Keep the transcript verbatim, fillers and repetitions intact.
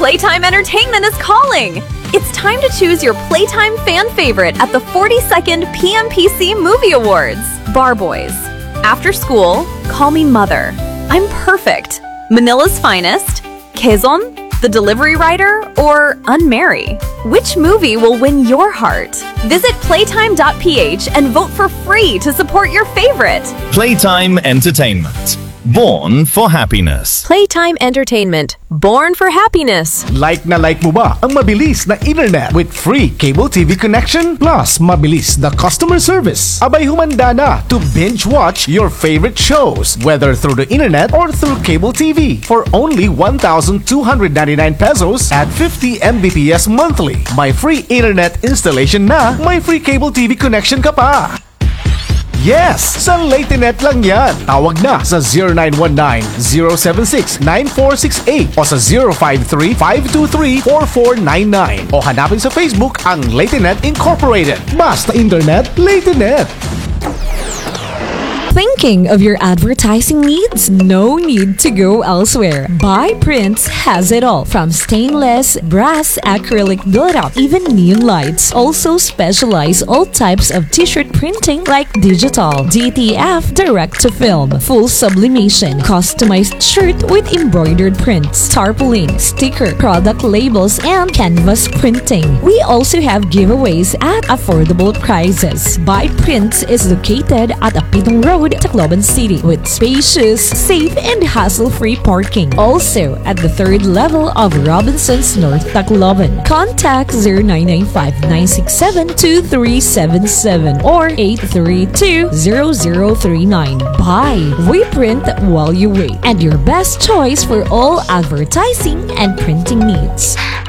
Playtime Entertainment is calling! It's time to choose your Playtime fan favorite at the forty-second P M P C Movie Awards. Bar Boys, After School, Call Me Mother, I'm Perfect, Manila's Finest, Quezon, The Delivery Rider, or Unmarry. Which movie will win your heart? Visit playtime dot p h and vote for free to support your favorite. Playtime Entertainment. Born for happiness. Playtime Entertainment. Born for happiness. Like na like mo ba ang mabilis na internet with free cable T V connection? Plus, mabilis na customer service. Abay humanda na to binge watch your favorite shows, whether through the internet or through cable T V for only one thousand two hundred ninety-nine pesos at fifty megabits per second monthly. May free internet installation na, may free cable T V connection ka pa. Yes! Sa LateNet lang yan. Tawag na sa zero nine one nine, zero seven six, nine four six eight o sa zero five three, five two three, four four nine nine o hanapin sa Facebook ang LateNet Incorporated. Basta internet, LateNet. Thinking of your advertising needs? No need to go elsewhere. Buy Prints has it all. From stainless, brass, acrylic build-up, even neon lights. Also specialize all types of t-shirt printing like digital, D T F, direct-to-film, full sublimation, customized shirt with embroidered prints, tarpaulin, sticker, product labels, and canvas printing. We also have giveaways at affordable prices. Buy Prints is located at Apitong Road, Tacloban City, with spacious, safe, and hassle-free parking. Also at the third level of Robinson's North Tacloban. Contact zero nine nine five, nine six seven, two three seven seven or eight three two, zero zero three nine. Buy, we print while you wait, and your best choice for all advertising and printing needs.